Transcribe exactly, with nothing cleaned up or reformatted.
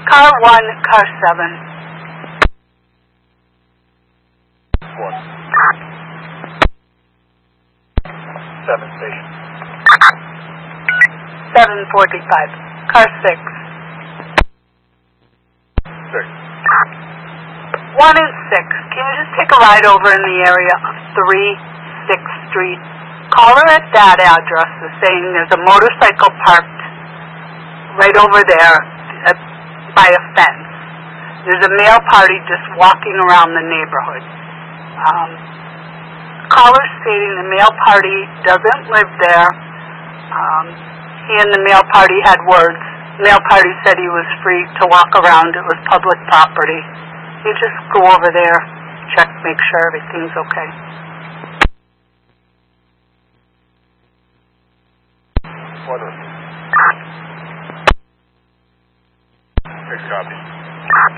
Car one, car seven. One. Seven station. seven forty-five. Car six. Six. One and six. Can you just take a ride over in the area of three sixth Street? Call her at that address, saying there's a motorcycle parked right over there uh, by a fence. There's a male party just walking around the neighborhood. Um, call her stating the male party doesn't live there. Um, he and the male party had words. The male party said he was free to walk around. It was public property. You just go over there, check, make sure everything's okay. One. Good copy.